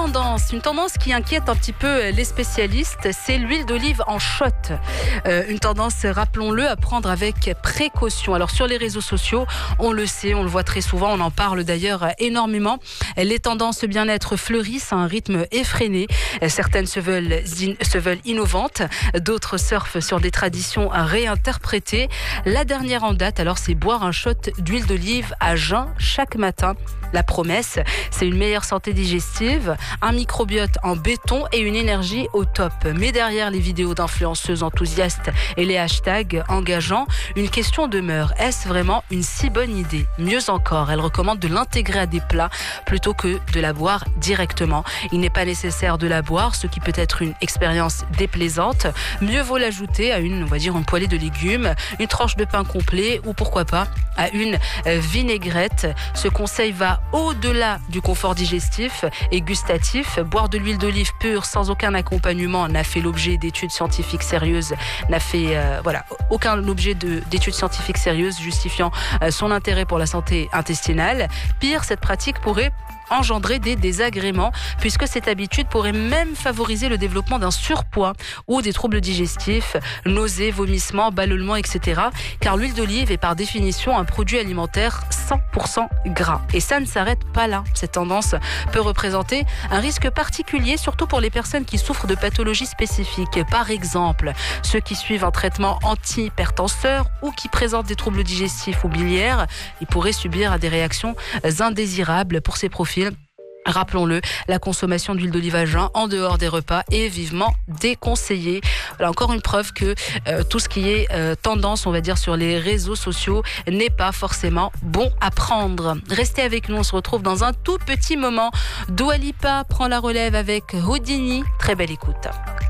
une tendance qui inquiète un petit peu les spécialistes, c'est l'huile d'olive en shot. Une tendance, rappelons-le, à prendre avec précaution. Alors sur les réseaux sociaux, on le sait, on le voit très souvent, on en parle d'ailleurs énormément. Les tendances bien-être fleurissent à un rythme effréné. Certaines se veulent innovantes, d'autres surfent sur des traditions réinterprétées. La dernière en date, alors, c'est boire un shot d'huile d'olive à jeun chaque matin. La promesse, c'est une meilleure santé digestive, un microbiote en béton et une énergie au top. Mais derrière les vidéos d'influenceuses enthousiastes et les hashtags engageants, une question demeure. Est-ce vraiment une si bonne idée ? Mieux encore, elle recommande de l'intégrer à des plats plutôt que de la boire directement. Il n'est pas nécessaire de la boire, ce qui peut être une expérience déplaisante. Mieux vaut l'ajouter à une poêlée de légumes, une tranche de pain complet ou pourquoi pas à une vinaigrette. Ce conseil va au-delà du confort digestif et gustatif. Boire de l'huile d'olive pure sans aucun accompagnement n'a fait l'objet d'études scientifiques sérieuses, aucun objet d'études scientifiques sérieuses justifiant son intérêt pour la santé intestinale. Pire, cette pratique pourrait engendrer des désagréments puisque cette habitude pourrait même favoriser le développement d'un surpoids ou des troubles digestifs, nausées, vomissements, ballonnements, etc. Car l'huile d'olive est par définition un produit alimentaire 100% gras. Et ça ne s'arrête pas là. Cette tendance peut représenter un risque particulier, surtout pour les personnes qui souffrent de pathologies spécifiques. Par exemple, ceux qui suivent un traitement antihypertenseur ou qui présentent des troubles digestifs ou biliaires, ils pourraient subir des réactions indésirables pour ces profils. Rappelons-le, la consommation d'huile d'olive à jeun en dehors des repas est vivement déconseillée. Voilà, encore une preuve que tout ce qui est tendance, on va dire, sur les réseaux sociaux n'est pas forcément bon à prendre. Restez avec nous, on se retrouve dans un tout petit moment. Dua Lipa prend la relève avec Houdini. Très belle écoute.